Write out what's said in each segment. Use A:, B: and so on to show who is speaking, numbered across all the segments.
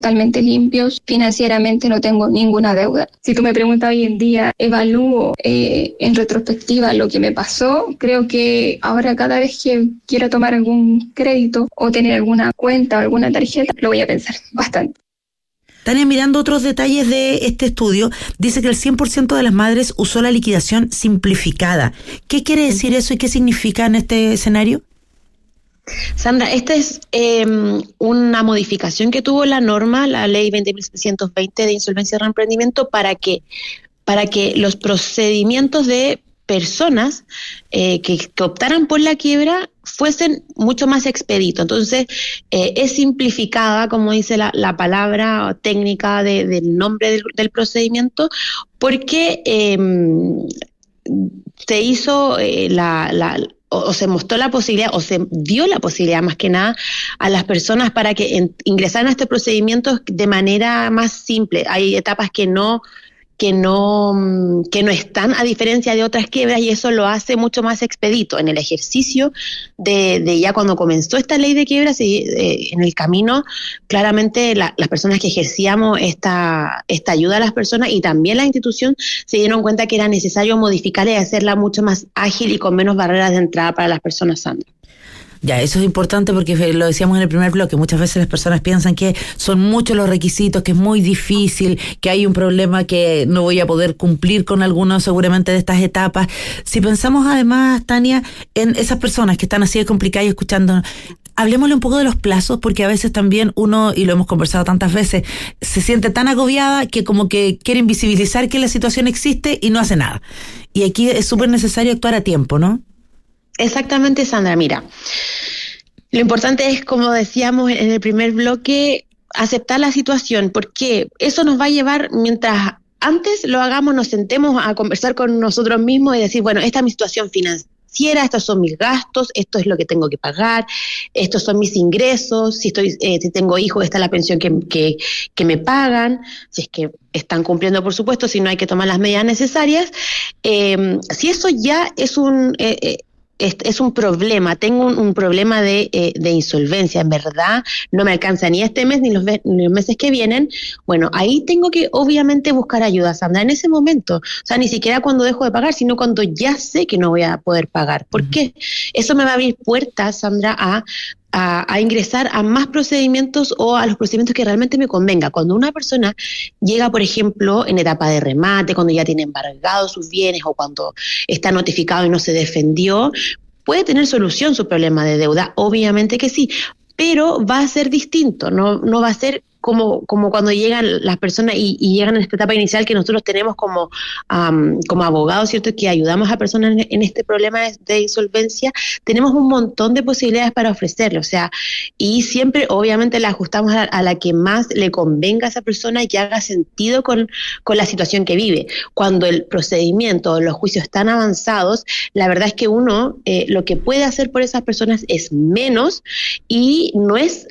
A: totalmente limpios, financieramente no tengo ninguna deuda. Si tú me preguntas hoy en día, evalúo en retrospectiva lo que me pasó, creo que ahora cada vez que quiero tomar algún crédito o tener alguna cuenta o alguna tarjeta, lo voy a pensar bastante.
B: Tania, mirando otros detalles de este estudio, dice que el 100% de las madres usó la liquidación simplificada. ¿Qué quiere decir eso y qué significa en este escenario?
C: Sandra, esta es una modificación que tuvo la norma, la ley 20.720 de insolvencia y reemprendimiento, para que los procedimientos de personas que optaran por la quiebra fuesen mucho más expeditos. Entonces, es simplificada, como dice la palabra técnica del nombre del procedimiento, porque se hizo o se mostró la posibilidad, o se dio la posibilidad más que nada a las personas para que ingresaran a este procedimiento de manera más simple. Hay etapas que no están, a diferencia de otras quiebras, y eso lo hace mucho más expedito. En el ejercicio de ya cuando comenzó esta ley de quiebras, en el camino, claramente las personas que ejercíamos esta ayuda a las personas y también la institución se dieron cuenta que era necesario modificarla y hacerla mucho más ágil y con menos barreras de entrada para las personas, Sandra.
B: Ya, eso es importante porque lo decíamos en el primer bloque, muchas veces las personas piensan que son muchos los requisitos, que es muy difícil, que hay un problema que no voy a poder cumplir con algunos seguramente de estas etapas. Si pensamos además, Tania, en esas personas que están así de complicadas y escuchándonos, hablemosle un poco de los plazos, porque a veces también uno, y lo hemos conversado tantas veces, se siente tan agobiada que como que quiere invisibilizar que la situación existe y no hace nada. Y aquí es súper necesario actuar a tiempo, ¿no?
C: Exactamente, Sandra. Mira, lo importante es, como decíamos en el primer bloque, aceptar la situación, porque eso nos va a llevar, mientras antes lo hagamos, nos sentemos a conversar con nosotros mismos y decir, bueno, esta es mi situación financiera, estos son mis gastos, esto es lo que tengo que pagar, estos son mis ingresos, si tengo hijos, esta es la pensión que me pagan, si es que están cumpliendo, por supuesto, si no hay que tomar las medidas necesarias. Si eso ya es un problema, tengo un problema de insolvencia, en verdad, no me alcanza ni este mes ni los meses que vienen, bueno, ahí tengo que obviamente buscar ayuda, Sandra, en ese momento, o sea, ni siquiera cuando dejo de pagar, sino cuando ya sé que no voy a poder pagar. ¿Por qué? Eso me va a abrir puertas, Sandra, a ingresar a más procedimientos o a los procedimientos que realmente me convenga. Cuando una persona llega, por ejemplo, en etapa de remate, cuando ya tiene embargados sus bienes o cuando está notificado y no se defendió, puede tener solución su problema de deuda, obviamente que sí, pero va a ser distinto, no va a ser como cuando llegan las personas y llegan en esta etapa inicial que nosotros tenemos como abogados, ¿cierto?, que ayudamos a personas en este problema de insolvencia. Tenemos un montón de posibilidades para ofrecerle, o sea, y siempre obviamente la ajustamos a la que más le convenga a esa persona y que haga sentido con la situación que vive. Cuando el procedimiento o los juicios están avanzados, la verdad es que uno lo que puede hacer por esas personas es menos y no es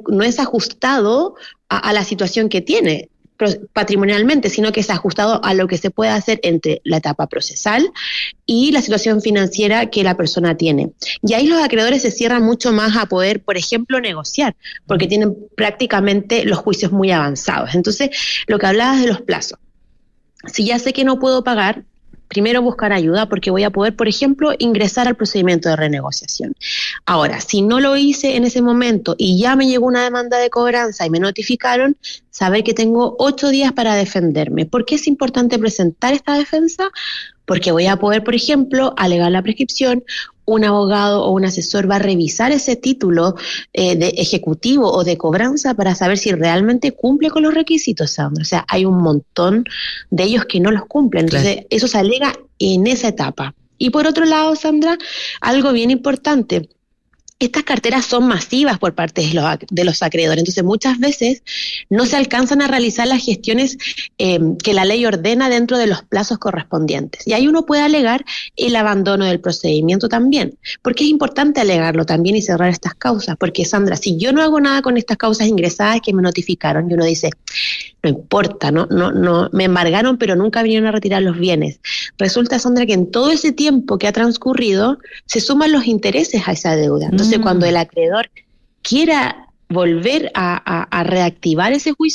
C: ajustado a la situación que tiene patrimonialmente, sino que es ajustado a lo que se puede hacer entre la etapa procesal y la situación financiera que la persona tiene. Y ahí los acreedores se cierran mucho más a poder, por ejemplo, negociar, porque tienen prácticamente los juicios muy avanzados. Entonces, lo que hablabas de los plazos, si ya sé que no puedo pagar, primero buscar ayuda porque voy a poder, por ejemplo, ingresar al procedimiento de renegociación. Ahora, si no lo hice en ese momento y ya me llegó una demanda de cobranza y me notificaron, saber que tengo 8 días para defenderme. ¿Por qué es importante presentar esta defensa? Porque voy a poder, por ejemplo, alegar la prescripción, un abogado o un asesor va a revisar ese título de ejecutivo o de cobranza para saber si realmente cumple con los requisitos, Sandra. O sea, hay un montón de ellos que no los cumplen. Entonces, claro, eso se alega en esa etapa. Y por otro lado, Sandra, algo bien importante. Estas carteras son masivas por parte de los acreedores, entonces muchas veces no se alcanzan a realizar las gestiones que la ley ordena dentro de los plazos correspondientes. Y ahí uno puede alegar el abandono del procedimiento también, porque es importante alegarlo también y cerrar estas causas, porque Sandra, si yo no hago nada con estas causas ingresadas que me notificaron, y uno dice, no importa, no, me embargaron pero nunca vinieron a retirar los bienes. Resulta, Sandra, que en todo ese tiempo que ha transcurrido se suman los intereses a esa deuda. Entonces, cuando el acreedor quiera volver a reactivar ese juicio